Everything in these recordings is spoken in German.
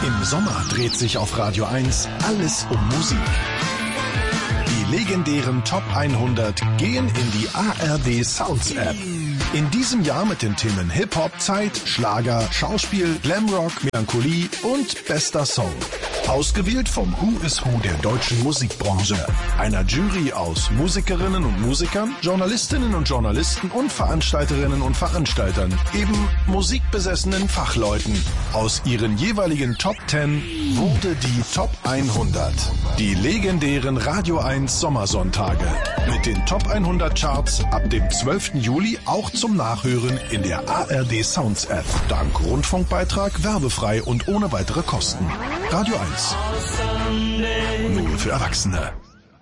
Im Sommer dreht sich auf Radio 1 alles um Musik. Die legendären Top 100 gehen in die ARD Sounds App. In diesem Jahr mit den Themen Hip-Hop, Zeit, Schlager, Schauspiel, Glamrock, Melancholie und bester Song. Ausgewählt vom Who is Who der deutschen Musikbranche. Einer Jury aus Musikerinnen und Musikern, Journalistinnen und Journalisten und Veranstalterinnen und Veranstaltern. Eben musikbesessenen Fachleuten. Aus ihren jeweiligen Top 10 wurde die Top 100. Die legendären Radio 1 Sommersonntage. Mit den Top 100 Charts ab dem 12. Juli auch zum Nachhören in der ARD Sounds App. Dank Rundfunkbeitrag, werbefrei und ohne weitere Kosten. Radio 1. Nur für Erwachsene.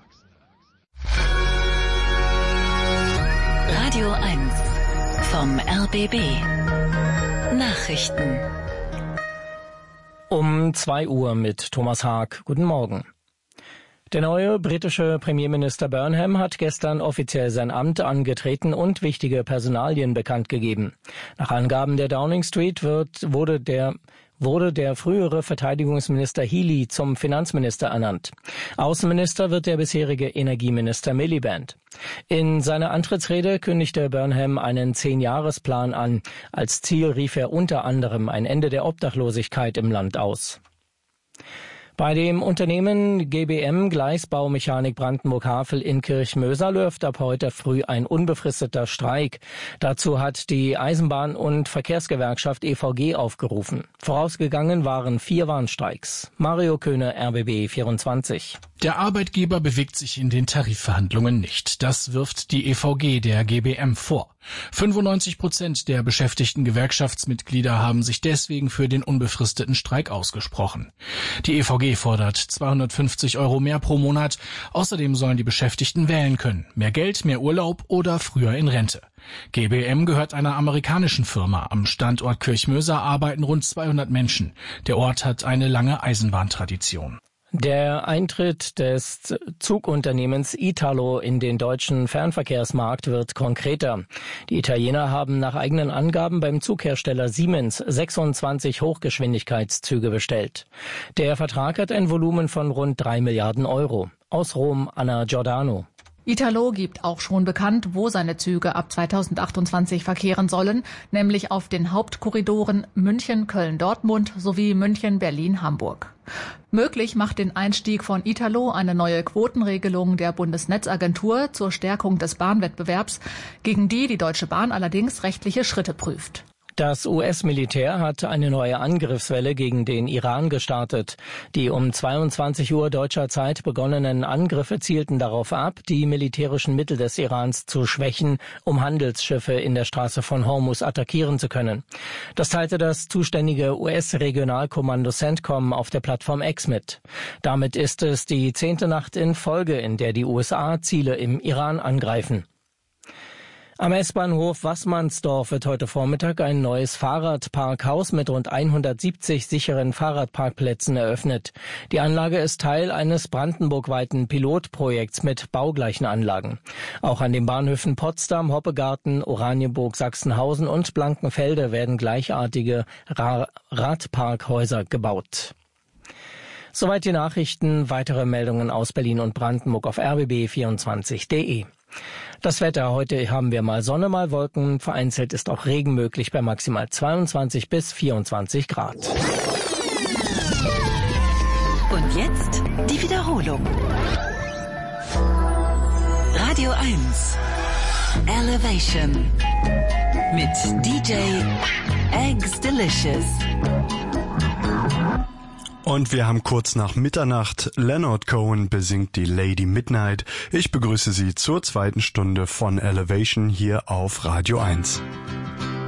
Radio 1 vom RBB. Nachrichten. Um 2 Uhr mit Thomas Haag. Guten Morgen. Der neue britische Premierminister Burnham hat gestern offiziell sein Amt angetreten und wichtige Personalien bekannt gegeben. Nach Angaben der Downing Street wurde der frühere Verteidigungsminister Healey zum Finanzminister ernannt. Außenminister wird der bisherige Energieminister Miliband. In seiner Antrittsrede kündigte Burnham einen 10-Jahresplan an. Als Ziel rief er unter anderem ein Ende der Obdachlosigkeit im Land aus. Bei dem Unternehmen GBM Gleisbaumechanik Brandenburg-Havel in Kirchmöser läuft ab heute früh ein unbefristeter Streik. Dazu hat die Eisenbahn- und Verkehrsgewerkschaft EVG aufgerufen. Vorausgegangen waren 4 Warnstreiks. Mario Köhne, RBB 24. Der Arbeitgeber bewegt sich in den Tarifverhandlungen nicht. Das wirft die EVG der GBM vor. 95% der beschäftigten Gewerkschaftsmitglieder haben sich deswegen für den unbefristeten Streik ausgesprochen. Die EVG fordert 250 € mehr pro Monat. Außerdem sollen die Beschäftigten wählen können. Mehr Geld, mehr Urlaub oder früher in Rente. GBM gehört einer amerikanischen Firma. Am Standort Kirchmöser arbeiten rund 200 Menschen. Der Ort hat eine lange Eisenbahntradition. Der Eintritt des Zugunternehmens Italo in den deutschen Fernverkehrsmarkt wird konkreter. Die Italiener haben nach eigenen Angaben beim Zughersteller Siemens 26 Hochgeschwindigkeitszüge bestellt. Der Vertrag hat ein Volumen von rund 3 Milliarden €. Aus Rom, Anna Giordano. Italo gibt auch schon bekannt, wo seine Züge ab 2028 verkehren sollen, nämlich auf den Hauptkorridoren München, Köln, Dortmund sowie München, Berlin, Hamburg. Möglich macht den Einstieg von Italo eine neue Quotenregelung der Bundesnetzagentur zur Stärkung des Bahnwettbewerbs, gegen die Deutsche Bahn allerdings rechtliche Schritte prüft. Das US-Militär hat eine neue Angriffswelle gegen den Iran gestartet. Die um 22 Uhr deutscher Zeit begonnenen Angriffe zielten darauf ab, die militärischen Mittel des Irans zu schwächen, um Handelsschiffe in der Straße von Hormuz attackieren zu können. Das teilte das zuständige US-Regionalkommando CENTCOM auf der Plattform X mit. Damit ist es die 10. Nacht in Folge, in der die USA Ziele im Iran angreifen. Am S-Bahnhof Waßmannsdorf wird heute Vormittag ein neues Fahrradparkhaus mit rund 170 sicheren Fahrradparkplätzen eröffnet. Die Anlage ist Teil eines brandenburgweiten Pilotprojekts mit baugleichen Anlagen. Auch an den Bahnhöfen Potsdam, Hoppegarten, Oranienburg, Sachsenhausen und Blankenfelde werden gleichartige Radparkhäuser gebaut. Soweit die Nachrichten. Weitere Meldungen aus Berlin und Brandenburg auf rbb24.de. Das Wetter: Heute haben wir mal Sonne, mal Wolken. Vereinzelt ist auch Regen möglich bei maximal 22 bis 24 Grad. Und jetzt die Wiederholung. Radio 1 Elevation mit DJ Eggs Delicious. Und wir haben kurz nach Mitternacht. Leonard Cohen besingt die Lady Midnight. Ich begrüße Sie zur 2. Stunde von Elevation hier auf Radio 1.